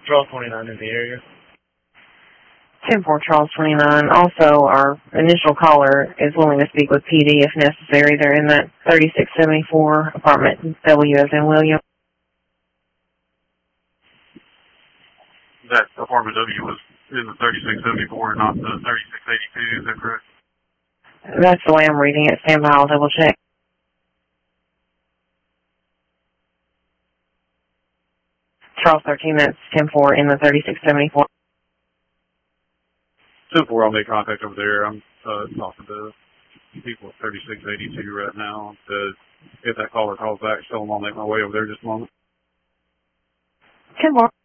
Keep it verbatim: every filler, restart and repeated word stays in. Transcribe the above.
Charles twenty-nine in the area. ten four Charles twenty-nine. Also, our initial caller is willing to speak with P D if necessary. They're in that thirty-six seventy-four apartment W as in William. That apartment W was in the thirty-six seventy-four, not the thirty-six eighty-two, is that correct? That's the way I'm reading it. Stand by, I'll double check. Charles thirteen, that's ten four in the thirty-six seventy-four. ten four, I'll make contact over there. I'm uh, talking to people at thirty-six eighty-two right now. To, if that caller calls back, tell them I'll make my way over there just a moment. ten four.